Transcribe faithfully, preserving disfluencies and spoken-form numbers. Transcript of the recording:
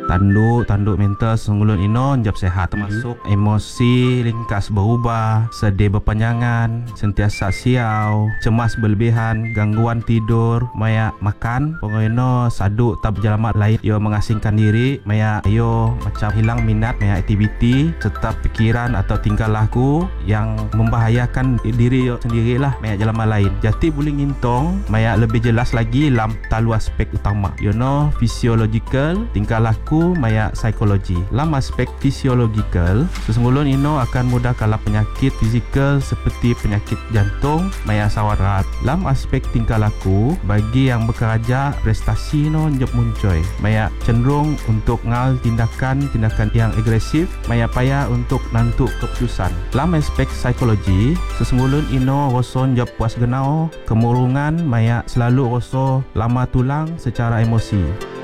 tanduk tanduk mental sesungguhnya ino jap sehat, termasuk emosi ringkas berubah, sedih berpanjangan, sentiasa siau, cemas berlebihan, gangguan tidur, maya makan pokoknya saduk tak berjalamat lain, yo mengasingkan diri, maya yo macam hilang minat maya aktiviti serta pikiran atau tingkah laku yang membahayakan diri yo sendirilah maya jalaman lain. Jadi boleh ngintong maya lebih jelas lagi dalam talu aspek utama, you know, physiological, tingkah laku maya psikologi. Dalam aspek physiological, sesungguhnya ino akan mudah kalah penyakit fizikal seperti penyakit jantung maya sawarat. Dalam aspek tingkah laku, bagi yang bekerja prestasi no jep muncoy maya cenderung untuk ngal tindakan-tindakan yang agresif maya payah untuk nantuk keputusan. Dalam aspek psikologi, sesungguhnya ino roson jep puas genau, kemurungan maya selalu rasa lama tulang secara emosi.